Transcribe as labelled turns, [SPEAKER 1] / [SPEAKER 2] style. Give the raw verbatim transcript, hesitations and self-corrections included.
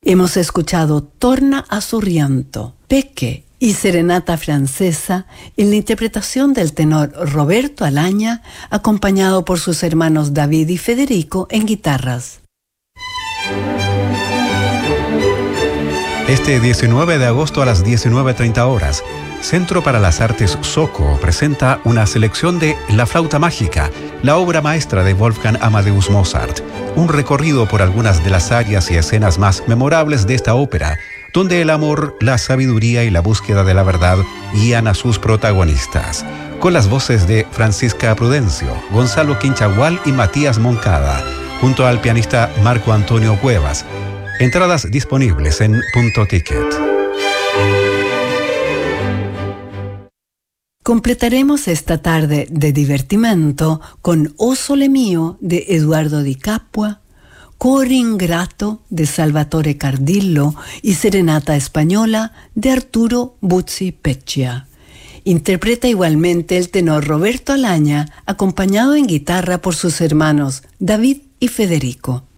[SPEAKER 1] Hemos escuchado Torna a su riento, Peque y Serenata Francesa en la interpretación del tenor Roberto Alaña, acompañado por sus hermanos David y Federico en guitarras.
[SPEAKER 2] Este diecinueve de agosto a las diecinueve treinta horas, Centro para las Artes Soco presenta una selección de La Flauta Mágica, la obra maestra de Wolfgang Amadeus Mozart. Un recorrido por algunas de las áreas y escenas más memorables de esta ópera, donde el amor, la sabiduría y la búsqueda de la verdad guían a sus protagonistas. Con las voces de Francisca Prudencio, Gonzalo Quinchagual y Matías Moncada, junto al pianista Marco Antonio Cuevas. Entradas disponibles en Punto Ticket.
[SPEAKER 1] Completaremos esta tarde de divertimento con O Sole Mio de Eduardo Di Capua, Cor Ingrato de Salvatore Cardillo y Serenata Española de Arturo Buzzi Peccia. Interpreta igualmente el tenor Roberto Alaña, acompañado en guitarra por sus hermanos David y Federico.